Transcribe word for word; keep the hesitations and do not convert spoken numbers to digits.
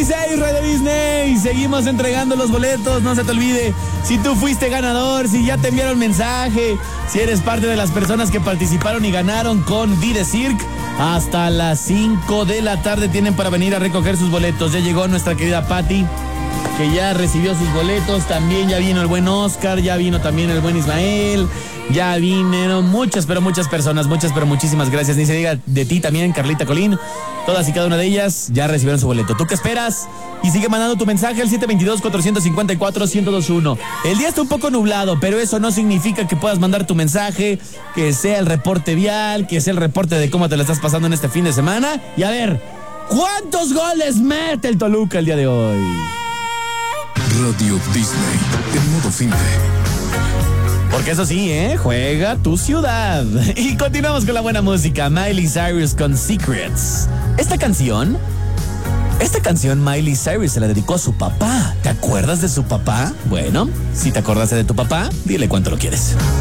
dieciséis, Radio Disney. Seguimos entregando los boletos. No se te olvide, si tú fuiste ganador, si ya te enviaron mensaje, si eres parte de las personas que participaron y ganaron con Vida Cirque, hasta las cinco de la tarde tienen para venir a recoger sus boletos. Ya llegó nuestra querida Patty, que ya recibió sus boletos. También ya vino el buen Oscar, ya vino también el buen Ismael, ya vinieron muchas, pero muchas personas, muchas, pero muchísimas gracias. Ni se diga de ti también, Carlita Colín. Todas y cada una de ellas ya recibieron su boleto. ¿Tú qué esperas? Y sigue mandando tu mensaje al siete dos dos, cuatro cinco cuatro, uno cero dos uno. El día está un poco nublado, pero eso no significa que puedas mandar tu mensaje, que sea el reporte vial, que sea el reporte de cómo te la estás pasando en este fin de semana. Y a ver, ¿cuántos goles mete el Toluca el día de hoy? Radio Disney, en modo fin de... Porque eso sí, ¿eh? Juega tu ciudad. Y continuamos con la buena música. Miley Cyrus con Secrets. Esta canción, esta canción Miley Cyrus se la dedicó a su papá. ¿Te acuerdas de su papá? Bueno, si te acordaste de tu papá, dile cuánto lo quieres.